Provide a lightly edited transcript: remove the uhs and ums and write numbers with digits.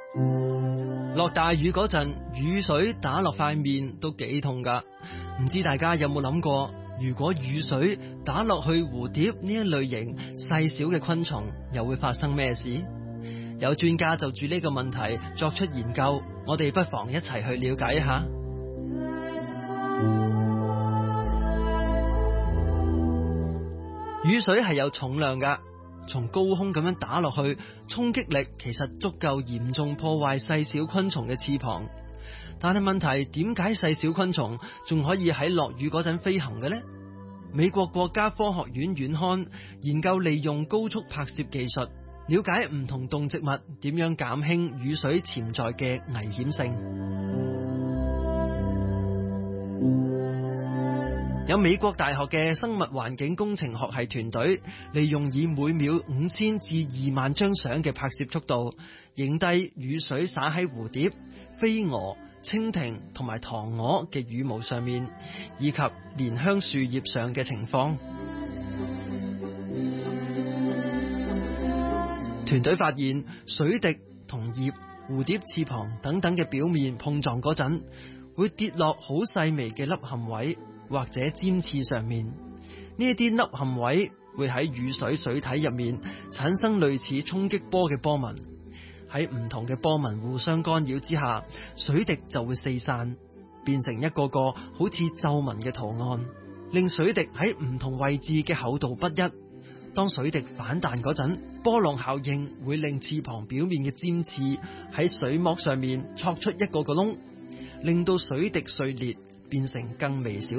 落大雨嗰陣，雨水打落塊面都幾痛㗎。唔知大家有冇諗過，如果雨水打落去蝴蝶呢一類型細小嘅昆蟲，又會發生咩事？有專家就住呢個問題作出研究，我哋不妨一齊去了解一下。雨水係有重量㗎，從高空咁樣打落去，衝擊力其實足夠嚴重破壞細小昆蟲嘅翅膀。但係問題，點解細小昆蟲仲可以喺落雨嗰陣飛行嘅呢？美國國家科學院院刊研究利用高速拍攝技術，了解唔同動植物點樣減輕雨水潛在嘅危險性。有美國大學嘅生物環境工程學系團隊，利用以每秒5000至2萬張相嘅拍攝速度，影低雨水灑喺蝴蝶、飛蛾、蜻蜓同埋塘鵝嘅羽毛上面，以及蓮香樹葉上嘅情況。團隊發現，水滴同葉、蝴蝶翅膀等等嘅表面碰撞嗰陣，會跌落好細微嘅凹陷位或者尖刺上面。呢一啲凹陷位會喺雨水水體入面產生類似衝擊波嘅波紋。喺唔同嘅波紋互相干擾之下，水滴就會四散，變成一個個好似皺紋嘅圖案，令水滴喺唔同位置嘅厚度不一。當水滴反彈嗰陣，波浪效應會令翅膀表面嘅尖刺喺水膜上面戳出一個個窿，令到水滴碎裂，變成更微小